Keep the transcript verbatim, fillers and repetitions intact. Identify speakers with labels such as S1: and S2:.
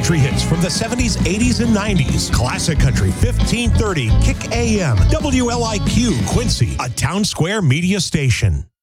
S1: country hits from the seventies, eighties, and nineties. Classic Country fifteen thirty Kick A M. W L I Q Quincy, a Town Square media station.